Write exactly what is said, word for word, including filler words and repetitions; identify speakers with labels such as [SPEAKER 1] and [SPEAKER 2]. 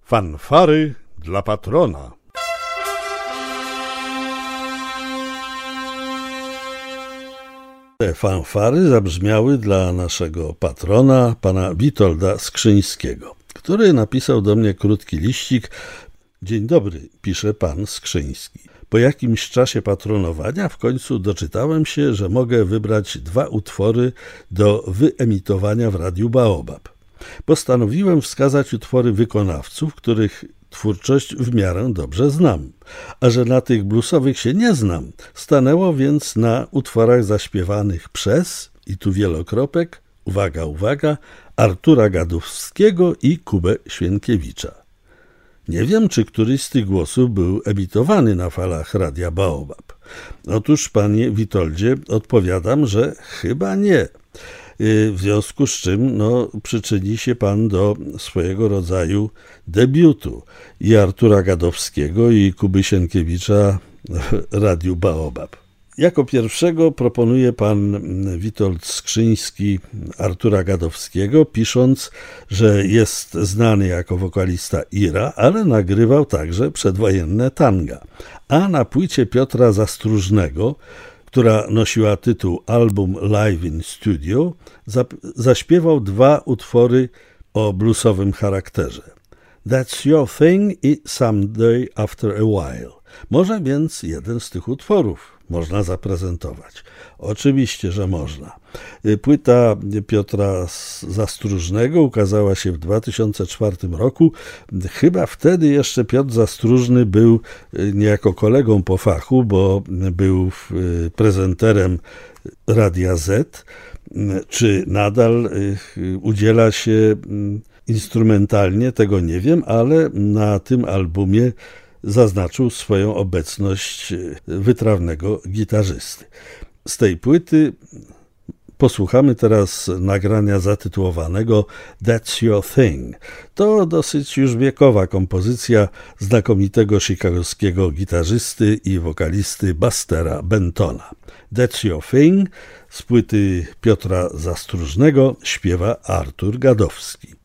[SPEAKER 1] Fanfary dla patrona. Te fanfary zabrzmiały dla naszego patrona, pana Witolda Skrzyńskiego, który napisał do mnie krótki liścik. Dzień dobry, pisze pan Skrzyński. Po jakimś czasie patronowania w końcu doczytałem się, że mogę wybrać dwa utwory do wyemitowania w Radiu Baobab. Postanowiłem wskazać utwory wykonawców, których twórczość w miarę dobrze znam, a że na tych bluesowych się nie znam, stanęło więc na utworach zaśpiewanych przez, i tu wielokropek, uwaga, uwaga, Artura Gadowskiego i Kubę Świękiewicza. Nie wiem, czy któryś z tych głosów był emitowany na falach Radia Baobab. Otóż, panie Witoldzie, odpowiadam, że chyba nie. W związku z czym no, przyczyni się pan do swojego rodzaju debiutu i Artura Gadowskiego, i Kuby Sienkiewicza w Radiu Baobab. Jako pierwszego proponuje pan Witold Skrzyński Artura Gadowskiego, pisząc, że jest znany jako wokalista Ira, ale nagrywał także przedwojenne tanga. A na płycie Piotra Zastróżnego, która nosiła tytuł Album Live in Studio, zaśpiewał dwa utwory o bluesowym charakterze. That's Your Thing i Someday After a While. Może więc jeden z tych utworów można zaprezentować. Oczywiście, że można. Płyta Piotra Zastróżnego ukazała się w dwa tysiące czwartym roku. Chyba wtedy jeszcze Piotr Zastróżny był niejako kolegą po fachu, bo był prezenterem Radia Z. Czy nadal udziela się instrumentalnie, tego nie wiem, ale na tym albumie zaznaczył swoją obecność wytrawnego gitarzysty. Z tej płyty posłuchamy teraz nagrania zatytułowanego That's Your Thing. To dosyć już wiekowa kompozycja znakomitego chicagowskiego gitarzysty i wokalisty Bustera Bentona. That's Your Thing z płyty Piotra Zastróżnego śpiewa Artur Gadowski.